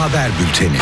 haber bülteni.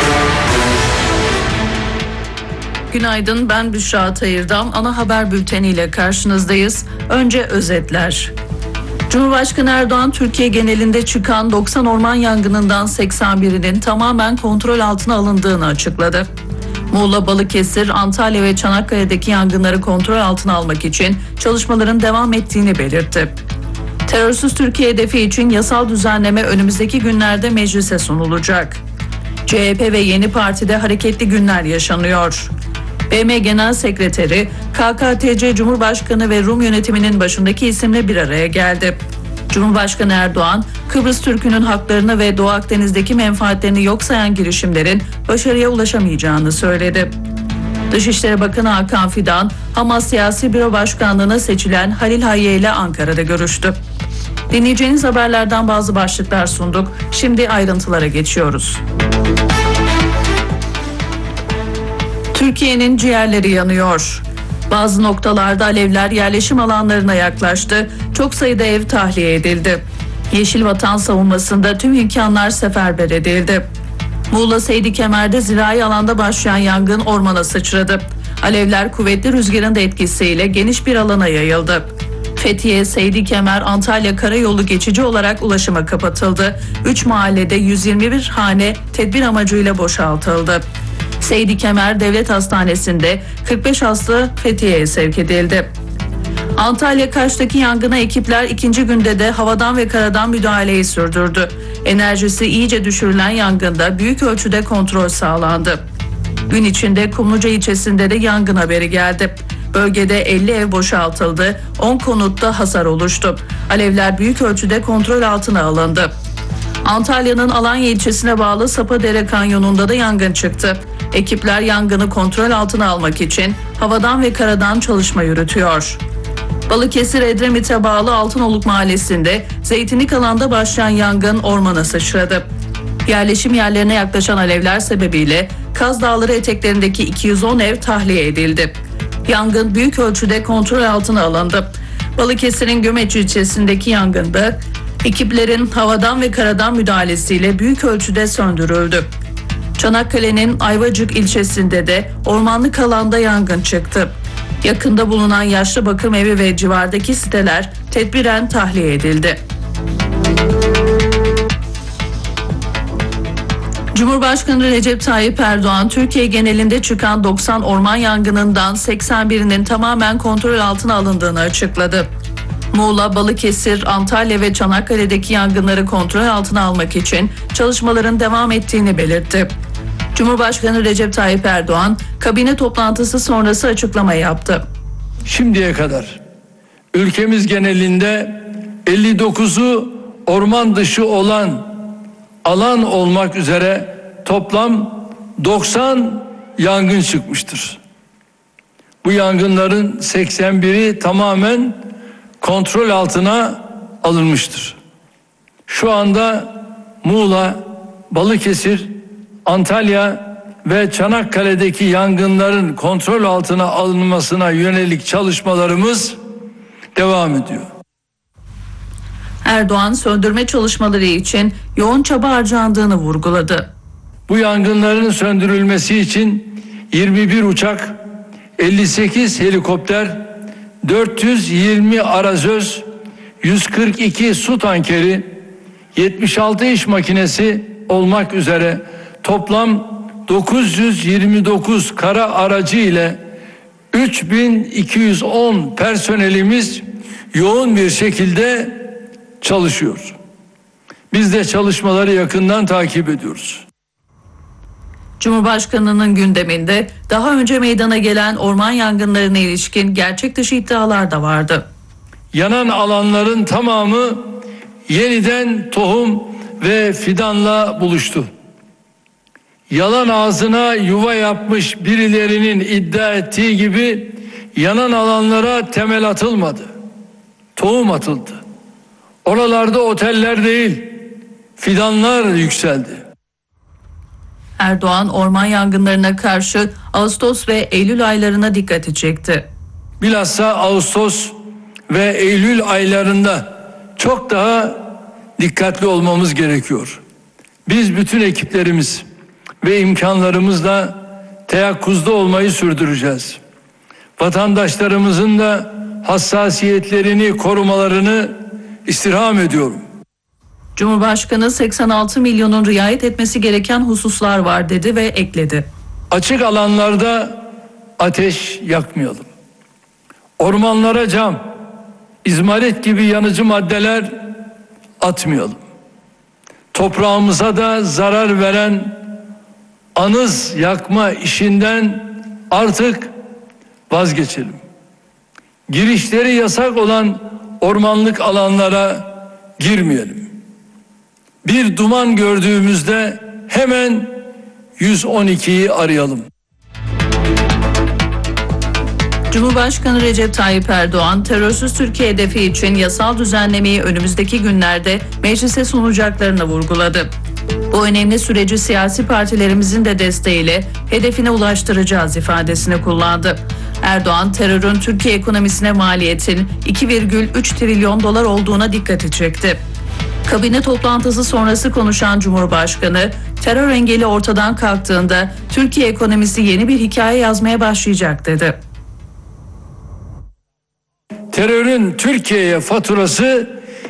Günaydın, ben Büşra Tayırdam. Ana haber bülteniyle karşınızdayız. Önce özetler. Cumhurbaşkanı Erdoğan, Türkiye genelinde çıkan 90 orman yangınından 81'inin tamamen kontrol altına alındığını açıkladı. Muğla, Balıkesir, Antalya ve Çanakkale'deki yangınları kontrol altına almak için çalışmaların devam ettiğini belirtti. Terörsüz Türkiye hedefi için yasal düzenleme önümüzdeki günlerde meclise sunulacak. CHP ve Yeni Parti'de hareketli günler yaşanıyor. BM Genel Sekreteri, KKTC Cumhurbaşkanı ve Rum yönetiminin başındaki isimle bir araya geldi. Cumhurbaşkanı Erdoğan, Kıbrıs Türk'ünün haklarını ve Doğu Akdeniz'deki menfaatlerini yok sayan girişimlerin başarıya ulaşamayacağını söyledi. Dışişleri Bakanı Hakan Fidan, Hamas Siyasi Büro Başkanlığı'na seçilen Halil Hayye ile Ankara'da görüştü. Dinleyeceğiniz haberlerden bazı başlıklar sunduk. Şimdi ayrıntılara geçiyoruz. Türkiye'nin ciğerleri yanıyor. Bazı noktalarda alevler yerleşim alanlarına yaklaştı. Çok sayıda ev tahliye edildi. Yeşil Vatan savunmasında tüm imkanlar seferber edildi. Muğla Seydi Kemer'de zirai alanda başlayan yangın ormana sıçradı. Alevler kuvvetli rüzgarın da etkisiyle geniş bir alana yayıldı. Fethiye, Seydi Kemer, Antalya karayolu geçici olarak ulaşıma kapatıldı. 3 mahallede 121 hane tedbir amacıyla boşaltıldı. Seydi Kemer Devlet Hastanesi'nde 45 hasta Fethiye'ye sevk edildi. Antalya Kaş'taki yangına ekipler ikinci günde de havadan ve karadan müdahaleyi sürdürdü. Enerjisi iyice düşürülen yangında büyük ölçüde kontrol sağlandı. Gün içinde Kumluca ilçesinde de yangın haberi geldi. Bölgede 50 ev boşaltıldı, 10 konutta hasar oluştu. Alevler büyük ölçüde kontrol altına alındı. Antalya'nın Alanya ilçesine bağlı Sapadere Kanyonu'nda da yangın çıktı. Ekipler yangını kontrol altına almak için havadan ve karadan çalışma yürütüyor. Balıkesir Edremit'e bağlı Altınoluk Mahallesi'nde zeytinlik alanda başlayan yangın ormana sıçradı. Yerleşim yerlerine yaklaşan alevler sebebiyle Kaz Dağları eteklerindeki 210 ev tahliye edildi. Yangın büyük ölçüde kontrol altına alındı. Balıkesir'in Gömeç ilçesindeki yangında ekiplerin havadan ve karadan müdahalesiyle büyük ölçüde söndürüldü. Çanakkale'nin Ayvacık ilçesinde de ormanlık alanda yangın çıktı. Yakında bulunan yaşlı bakım evi ve civardaki siteler tedbiren tahliye edildi. Cumhurbaşkanı Recep Tayyip Erdoğan, Türkiye genelinde çıkan 90 orman yangınından 81'inin tamamen kontrol altına alındığını açıkladı. Muğla, Balıkesir, Antalya ve Çanakkale'deki yangınları kontrol altına almak için çalışmaların devam ettiğini belirtti. Cumhurbaşkanı Recep Tayyip Erdoğan, kabine toplantısı sonrası açıklama yaptı. Şimdiye kadar ülkemiz genelinde 59'u orman dışı olan alan olmak üzere toplam 90 yangın çıkmıştır. Bu yangınların 81'i tamamen kontrol altına alınmıştır. Şu anda Muğla, Balıkesir, Antalya ve Çanakkale'deki yangınların kontrol altına alınmasına yönelik çalışmalarımız devam ediyor. Erdoğan, söndürme çalışmaları için yoğun çaba harcandığını vurguladı. Bu yangınların söndürülmesi için 21 uçak, 58 helikopter, 420 arazöz, 142 su tankeri, 76 iş makinesi olmak üzere toplam 929 kara aracı ile 3210 personelimiz yoğun bir şekilde çalışıyor. Biz de çalışmaları yakından takip ediyoruz. Cumhurbaşkanının gündeminde daha önce meydana gelen orman yangınlarına ilişkin gerçek dışı iddialar da vardı. Yanan alanların tamamı yeniden tohum ve fidanla buluştu. Yalan ağzına yuva yapmış birilerinin iddia ettiği gibi yanan alanlara temel atılmadı. Tohum atıldı. Oralarda oteller değil, fidanlar yükseldi. Erdoğan, orman yangınlarına karşı Ağustos ve Eylül aylarına dikkati çekti. Bilhassa Ağustos ve Eylül aylarında çok daha dikkatli olmamız gerekiyor. Biz bütün ekiplerimiz, ve imkanlarımızla teyakkuzda olmayı sürdüreceğiz. Vatandaşlarımızın da hassasiyetlerini korumalarını istirham ediyorum. Cumhurbaşkanı 86 milyonun riayet etmesi gereken hususlar var dedi ve ekledi. Açık alanlarda ateş yakmayalım. Ormanlara cam, izmarit gibi yanıcı maddeler atmayalım. Toprağımıza da zarar veren anız yakma işinden artık vazgeçelim. Girişleri yasak olan ormanlık alanlara girmeyelim. Bir duman gördüğümüzde hemen 112'yi arayalım. Cumhurbaşkanı Recep Tayyip Erdoğan, terörsüz Türkiye hedefi için yasal düzenlemeyi önümüzdeki günlerde meclise sunacaklarını vurguladı. Bu önemli süreci siyasi partilerimizin de desteğiyle hedefine ulaştıracağız ifadesini kullandı. Erdoğan, terörün Türkiye ekonomisine maliyetin 2,3 trilyon dolar olduğuna dikkati çekti. Kabine toplantısı sonrası konuşan Cumhurbaşkanı, terör engeli ortadan kalktığında Türkiye ekonomisi yeni bir hikaye yazmaya başlayacak dedi. Terörün Türkiye'ye faturası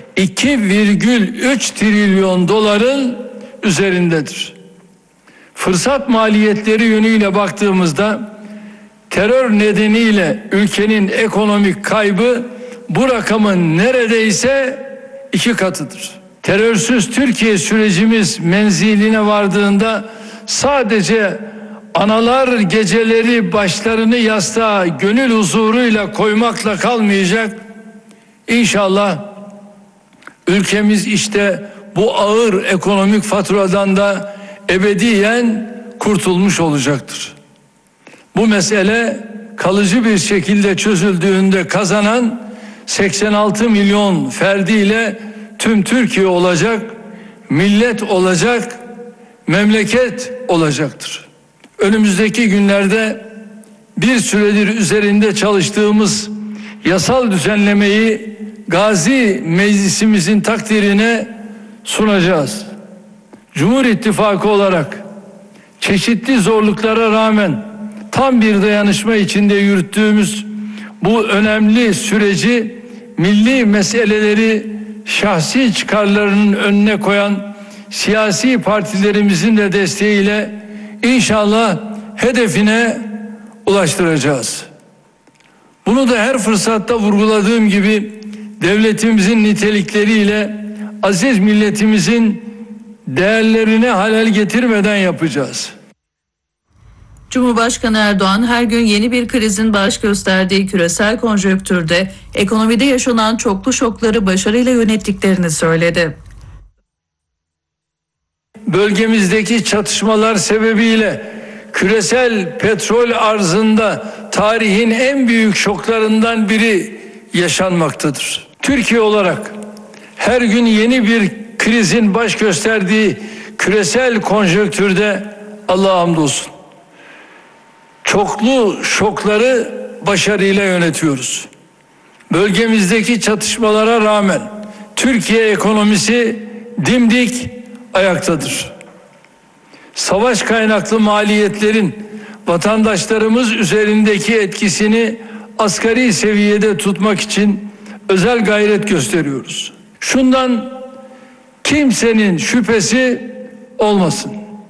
2,3 trilyon doların üzerindedir. Fırsat maliyetleri yönüyle baktığımızda terör nedeniyle ülkenin ekonomik kaybı bu rakamın neredeyse 2 katıdır. Terörsüz Türkiye sürecimiz menziline vardığında sadece analar geceleri başlarını yastığa gönül huzuruyla koymakla kalmayacak. İnşallah ülkemiz işte bu ağır ekonomik faturadan da ebediyen kurtulmuş olacaktır. Bu mesele kalıcı bir şekilde çözüldüğünde kazanan 86 milyon ferdiyle tüm Türkiye olacak, millet olacak, memleket olacaktır. Önümüzdeki günlerde bir süredir üzerinde çalıştığımız yasal düzenlemeyi Gazi Meclisimizin takdirine sunacağız. Cumhur İttifakı olarak çeşitli zorluklara rağmen tam bir dayanışma içinde yürüttüğümüz bu önemli süreci milli meseleleri şahsi çıkarlarının önüne koyan siyasi partilerimizin de desteğiyle İnşallah hedefine ulaştıracağız. Bunu da her fırsatta vurguladığım gibi devletimizin nitelikleriyle aziz milletimizin değerlerine halel getirmeden yapacağız. Cumhurbaşkanı Erdoğan her gün yeni bir krizin baş gösterdiği küresel konjonktürde ekonomide yaşanan çoklu şokları başarıyla yönettiklerini söyledi. Bölgemizdeki çatışmalar sebebiyle küresel petrol arzında tarihin en büyük şoklarından biri yaşanmaktadır. Türkiye olarak her gün yeni bir krizin baş gösterdiği küresel konjonktürde Allah'a hamdolsun çoklu şokları başarıyla yönetiyoruz. Bölgemizdeki çatışmalara rağmen Türkiye ekonomisi dimdik ayaktadır. Savaş kaynaklı maliyetlerin vatandaşlarımız üzerindeki etkisini asgari seviyede tutmak için özel gayret gösteriyoruz. Şundan kimsenin şüphesi olmasın.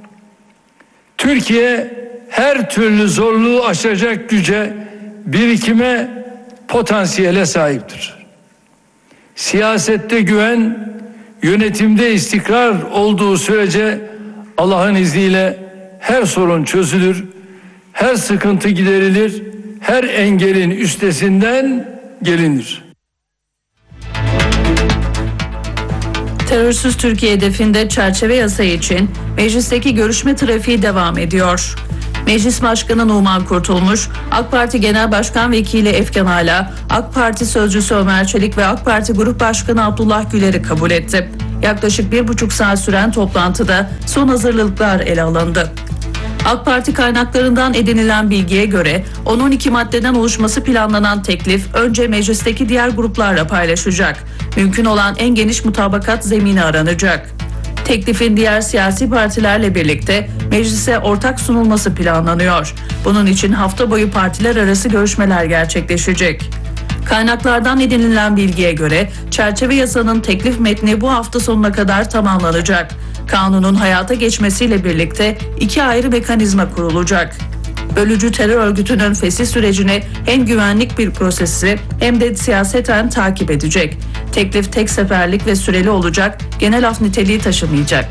Türkiye her türlü zorluğu aşacak güce, birikime, potansiyele sahiptir. Siyasette güven, yönetimde istikrar olduğu sürece Allah'ın izniyle her sorun çözülür, her sıkıntı giderilir, her engelin üstesinden gelinir. Terörsüz Türkiye hedefinde çerçeve yasa için meclisteki görüşme trafiği devam ediyor. Meclis Başkanı Numan Kurtulmuş, AK Parti Genel Başkan Vekili Efkan Ala, AK Parti Sözcüsü Ömer Çelik ve AK Parti Grup Başkanı Abdullah Güler'i kabul etti. Yaklaşık 1,5 saat süren toplantıda son hazırlıklar ele alındı. AK Parti kaynaklarından edinilen bilgiye göre 10-12 maddeden oluşması planlanan teklif önce meclisteki diğer gruplarla paylaşacak. Mümkün olan en geniş mutabakat zemini aranacak. Teklifin diğer siyasi partilerle birlikte meclise ortak sunulması planlanıyor. Bunun için hafta boyu partiler arası görüşmeler gerçekleşecek. Kaynaklardan edinilen bilgiye göre çerçeve yasanın teklif metni bu hafta sonuna kadar tamamlanacak. Kanunun hayata geçmesiyle birlikte 2 ayrı mekanizma kurulacak. Bölücü terör örgütünün fesih sürecini hem güvenlik bir prosesi hem de siyaseten takip edecek. Teklif tek seferlik ve süreli olacak, genel af niteliği taşımayacak.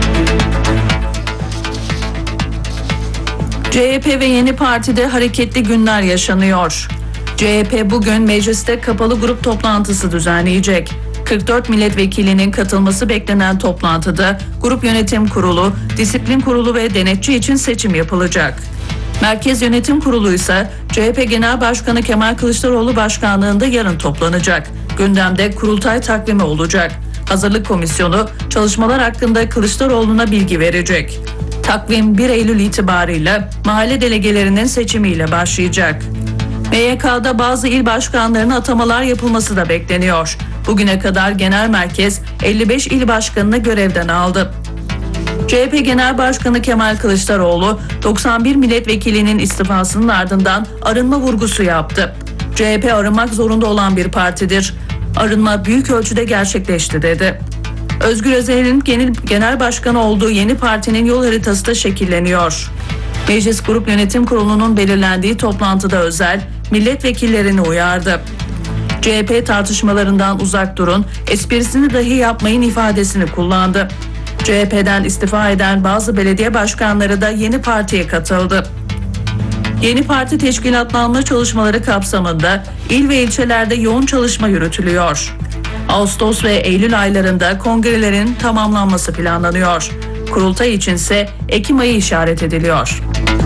CHP ve Yeni Parti'de hareketli günler yaşanıyor. CHP bugün mecliste kapalı grup toplantısı düzenleyecek. 44 milletvekilinin katılması beklenen toplantıda Grup Yönetim Kurulu, Disiplin Kurulu ve denetçi için seçim yapılacak. Merkez Yönetim Kurulu ise CHP Genel Başkanı Kemal Kılıçdaroğlu başkanlığında yarın toplanacak. Gündemde kurultay takvimi olacak. Hazırlık Komisyonu çalışmalar hakkında Kılıçdaroğlu'na bilgi verecek. Takvim 1 Eylül itibarıyla mahalle delegelerinin seçimiyle başlayacak. MYK'da bazı il başkanlarına atamalar yapılması da bekleniyor. Bugüne kadar genel merkez 55 il başkanını görevden aldı. CHP Genel Başkanı Kemal Kılıçdaroğlu 91 milletvekilinin istifasının ardından arınma vurgusu yaptı. CHP arınmak zorunda olan bir partidir. Arınma büyük ölçüde gerçekleşti dedi. Özgür Özel'in genel başkanı olduğu Yeni Parti'nin yol haritası da şekilleniyor. Meclis Grup Yönetim Kurulu'nun belirlendiği toplantıda Özel milletvekillerini uyardı. CHP tartışmalarından uzak durun, esprisini dahi yapmayın ifadesini kullandı. CHP'den istifa eden bazı belediye başkanları da Yeni Parti'ye katıldı. Yeni Parti teşkilatlanma çalışmaları kapsamında il ve ilçelerde yoğun çalışma yürütülüyor. Ağustos ve Eylül aylarında kongrelerin tamamlanması planlanıyor. Kurultay içinse Ekim ayı işaret ediliyor.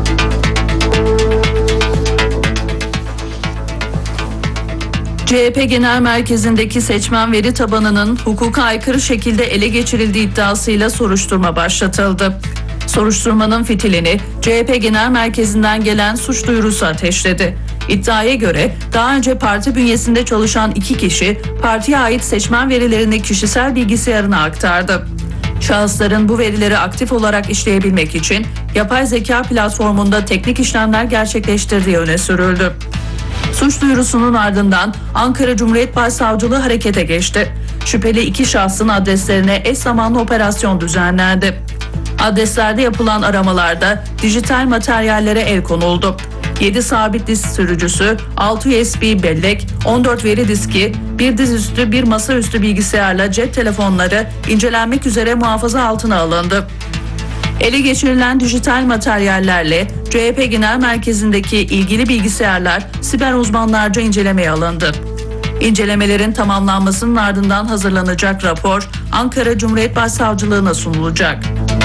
CHP Genel Merkezi'ndeki seçmen veri tabanının hukuka aykırı şekilde ele geçirildiği iddiasıyla soruşturma başlatıldı. Soruşturmanın fitilini CHP Genel Merkezi'nden gelen suç duyurusu ateşledi. İddiaya göre daha önce parti bünyesinde çalışan 2 kişi partiye ait seçmen verilerini kişisel bilgisayarına aktardı. Şahısların bu verileri aktif olarak işleyebilmek için yapay zeka platformunda teknik işlemler gerçekleştirdiği öne sürüldü. Suç duyurusunun ardından Ankara Cumhuriyet Başsavcılığı harekete geçti. Şüpheli 2 şahsın adreslerine eş zamanlı operasyon düzenlendi. Adreslerde yapılan aramalarda dijital materyallere el konuldu. 7 sabit disk sürücüsü, 6 USB bellek, 14 veri diski, bir dizüstü bir masaüstü bilgisayarla cep telefonları incelenmek üzere muhafaza altına alındı. Ele geçirilen dijital materyallerle CHP Genel Merkezi'ndeki ilgili bilgisayarlar siber uzmanlarca incelemeye alındı. İncelemelerin tamamlanmasının ardından hazırlanacak rapor Ankara Cumhuriyet Başsavcılığına sunulacak.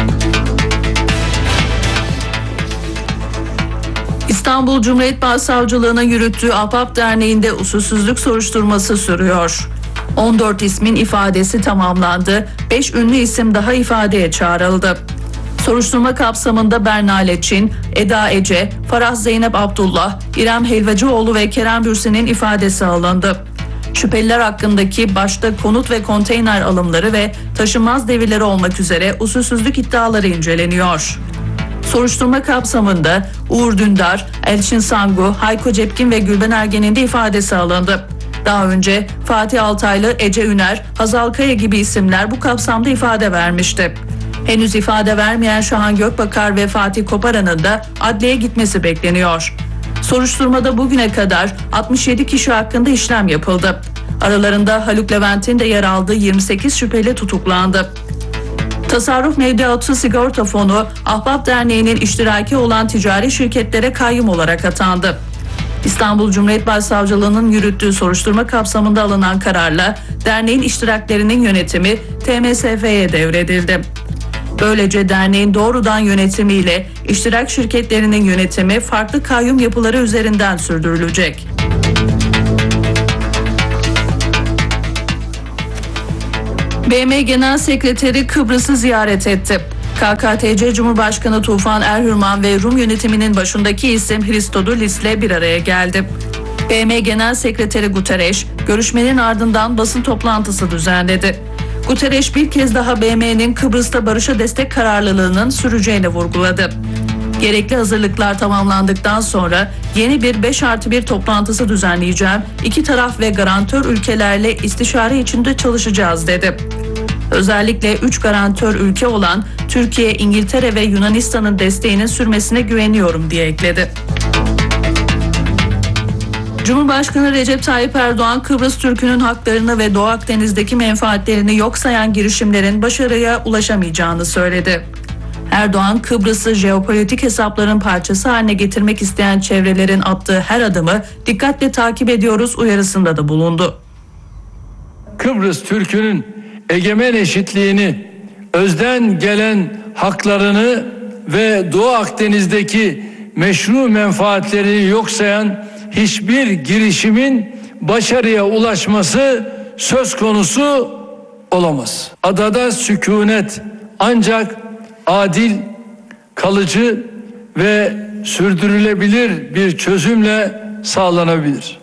İstanbul Cumhuriyet Başsavcılığı'nın yürüttüğü Ahbap Derneği'nde usulsüzlük soruşturması sürüyor. 14 ismin ifadesi tamamlandı, 5 ünlü isim daha ifadeye çağrıldı. Soruşturma kapsamında Berna Leçin, Eda Ece, Farah Zeynep Abdullah, İrem Helvacıoğlu ve Kerem Bürsin'in ifadesi alındı. Şüpheliler hakkındaki başta konut ve konteyner alımları ve taşınmaz devirleri olmak üzere usulsüzlük iddiaları inceleniyor. Soruşturma kapsamında Uğur Dündar, Elçin Sangu, Hayko Cepkin ve Gülben Ergen'in de ifadesi alındı. Daha önce Fatih Altaylı, Ece Üner, Hazal Kaya gibi isimler bu kapsamda ifade vermişti. Henüz ifade vermeyen Şahan Gökbakar ve Fatih Koparan'ın da adliyeye gitmesi bekleniyor. Soruşturmada bugüne kadar 67 kişi hakkında işlem yapıldı. Aralarında Haluk Levent'in de yer aldığı 28 şüpheli tutuklandı. Tasarruf Mevduatı Sigorta Fonu, Ahbap Derneği'nin iştiraki olan ticari şirketlere kayyum olarak atandı. İstanbul Cumhuriyet Başsavcılığı'nın yürüttüğü soruşturma kapsamında alınan kararla derneğin iştiraklerinin yönetimi TMSF'ye devredildi. Böylece derneğin doğrudan yönetimiyle iştirak şirketlerinin yönetimi farklı kayyum yapıları üzerinden sürdürülecek. BM Genel Sekreteri Kıbrıs'ı ziyaret etti. KKTC Cumhurbaşkanı Tufan Erhürman ve Rum yönetiminin başındaki isim Hristodoulos'le bir araya geldi. BM Genel Sekreteri Guterres, görüşmenin ardından basın toplantısı düzenledi. Guterres bir kez daha BM'nin Kıbrıs'ta barışa destek kararlılığının süreceğini vurguladı. Gerekli hazırlıklar tamamlandıktan sonra yeni bir 5+1 toplantısı düzenleyeceğim. İki taraf ve garantör ülkelerle istişare içinde çalışacağız dedi. Özellikle 3 garantör ülke olan Türkiye, İngiltere ve Yunanistan'ın desteğinin sürmesine güveniyorum diye ekledi. Cumhurbaşkanı Recep Tayyip Erdoğan, Kıbrıs Türk'ünün haklarını ve Doğu Akdeniz'deki menfaatlerini yok sayan girişimlerin başarıya ulaşamayacağını söyledi. Erdoğan, Kıbrıs'ı jeopolitik hesapların parçası haline getirmek isteyen çevrelerin attığı her adımı dikkatle takip ediyoruz uyarısında da bulundu. Kıbrıs Türk'ünün egemen eşitliğini, özden gelen haklarını ve Doğu Akdeniz'deki meşru menfaatlerini yok sayan hiçbir girişimin başarıya ulaşması söz konusu olamaz. Adada sükunet ancak adil, kalıcı ve sürdürülebilir bir çözümle sağlanabilir.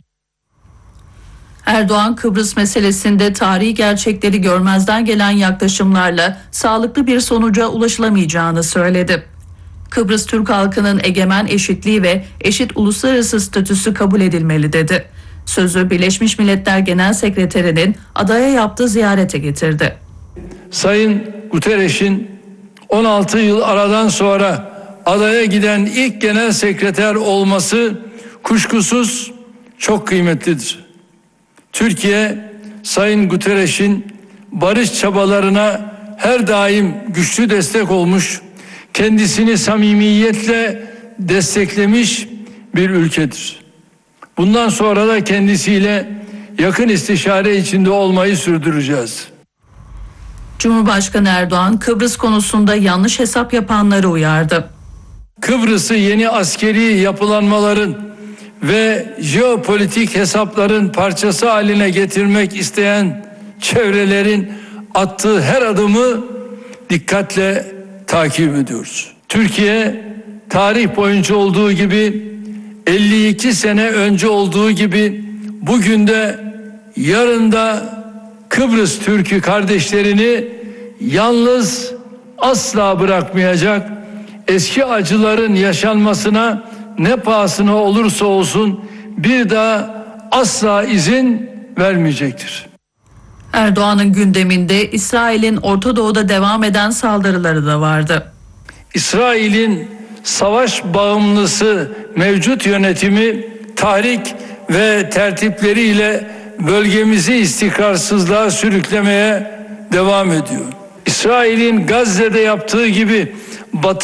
Erdoğan, Kıbrıs meselesinde tarihi gerçekleri görmezden gelen yaklaşımlarla sağlıklı bir sonuca ulaşılamayacağını söyledi. Kıbrıs Türk halkının egemen eşitliği ve eşit uluslararası statüsü kabul edilmeli dedi. Sözü Birleşmiş Milletler Genel Sekreterinin adaya yaptığı ziyarete getirdi. Sayın Guterres'in 16 yıl aradan sonra adaya giden ilk genel sekreter olması kuşkusuz çok kıymetlidir. Türkiye, Sayın Guterres'in barış çabalarına her daim güçlü destek olmuş, kendisini samimiyetle desteklemiş bir ülkedir. Bundan sonra da kendisiyle yakın istişare içinde olmayı sürdüreceğiz. Cumhurbaşkanı Erdoğan, Kıbrıs konusunda yanlış hesap yapanları uyardı. Kıbrıs'ı yeni askeri yapılanmaların ve jeopolitik hesapların parçası haline getirmek isteyen çevrelerin attığı her adımı dikkatle takip ediyoruz. Türkiye, tarih boyunca olduğu gibi, 52 sene önce olduğu gibi, bugün de yarın da Kıbrıs Türk'ü kardeşlerini yalnız asla bırakmayacak, eski acıların yaşanmasına ne pahasına olursa olsun bir daha asla izin vermeyecektir. Erdoğan'ın gündeminde İsrail'in Orta Doğu'da devam eden saldırıları da vardı. İsrail'in savaş bağımlısı mevcut yönetimi tahrik ve tertipleriyle bölgemizi istikrarsızlığa sürüklemeye devam ediyor. İsrail'in Gazze'de yaptığı gibi Batı